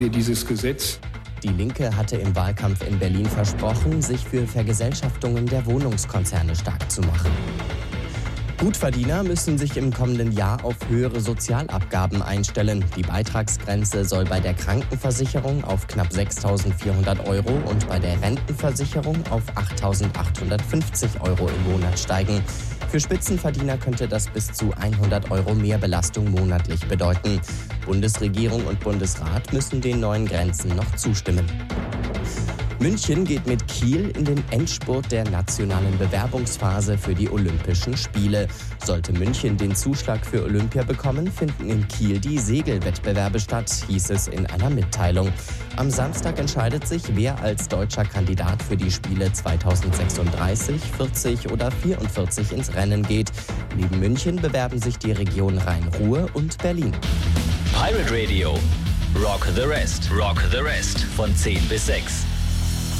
Dieses Gesetz. Die Linke hatte im Wahlkampf in Berlin versprochen, sich für Vergesellschaftungen der Wohnungskonzerne stark zu machen. Gutverdiener müssen sich im kommenden Jahr auf höhere Sozialabgaben einstellen. Die Beitragsgrenze soll bei der Krankenversicherung auf knapp 6.400 € und bei der Rentenversicherung auf 8.850 € im Monat steigen. Für Spitzenverdiener könnte das bis zu 100 € Mehrbelastung monatlich bedeuten. Bundesregierung und Bundesrat müssen den neuen Grenzen noch zustimmen. München geht mit Kiel in den Endspurt der nationalen Bewerbungsphase für die Olympischen Spiele. Sollte München den Zuschlag für Olympia bekommen, finden in Kiel die Segelwettbewerbe statt, hieß es in einer Mitteilung. Am Samstag entscheidet sich, wer als deutscher Kandidat für die Spiele 2036, 40 oder 44 ins Rennen geht. Neben München bewerben sich die Region Rhein-Ruhr und Berlin. Pirate Radio. Rock the Rest. Rock the Rest. Von 10 bis 6.